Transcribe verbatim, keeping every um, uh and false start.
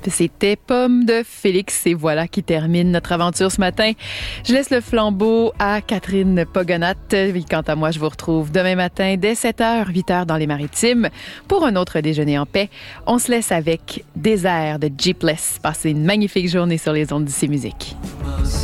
C'était Pomme de Félix et voilà qui termine notre aventure ce matin. Je laisse le flambeau à Catherine Pogonat. Quant à moi, je vous retrouve demain matin dès sept heures, huit heures dans les Maritimes pour un autre déjeuner en paix. On se laisse avec Désert de Jeepless. Passez une magnifique journée sur les ondes d'I C Musique.